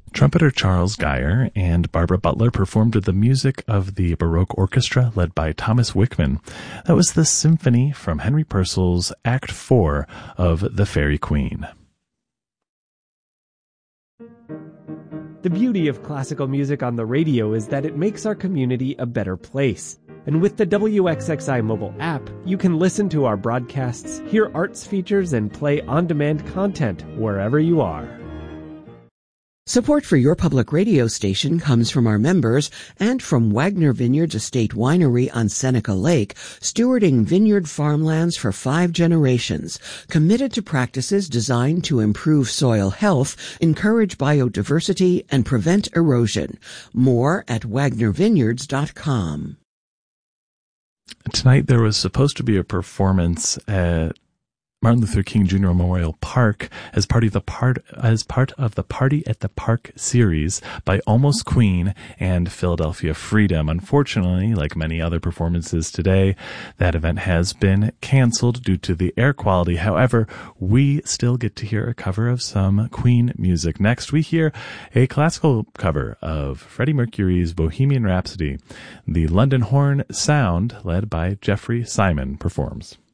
Trumpeter Charles Geyer and Barbara Butler performed with the music of the Baroque Orchestra led by Thomas Wickman. That was the symphony from Henry Purcell's Act 4 of The Fairy Queen. The beauty of classical music on the radio is that it makes our community a better place. And with the WXXI mobile app, you can listen to our broadcasts, hear arts features, and play on-demand content wherever you are. Support for your public radio station comes from our members and from Wagner Vineyards Estate Winery on Seneca Lake, stewarding vineyard farmlands for 5 generations, committed to practices designed to improve soil health, encourage biodiversity, and prevent erosion. More at wagnervineyards.com. Tonight there was supposed to be a performance at Martin Luther King Jr. Memorial Park as part of the Party at the Park series by Almost Queen and Philadelphia Freedom. Unfortunately, like many other performances today, that event has been canceled due to the air quality. However, we still get to hear a cover of some Queen music. Next, we hear a classical cover of Freddie Mercury's Bohemian Rhapsody. The London Horn Sound, led by Jeffrey Simon, performs.